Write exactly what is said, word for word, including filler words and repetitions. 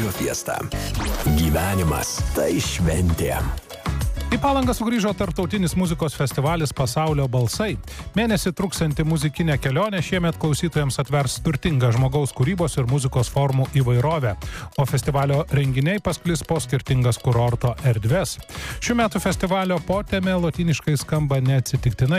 Radio Fiesta. Gyvenimas tai šventė. Į Palangą sugrįžo tarptautinis muzikos festivalis Pasaulio balsai. Mėnesį truksianti muzikinė kelionė šiemet klausytojams atvers turtingą žmogaus kūrybos ir muzikos formų įvairovę, o festivalio renginiai pasklis po skirtingas kurorto erdves. Šių metų festivalio potemė lotyniškai skamba neatsitiktinai.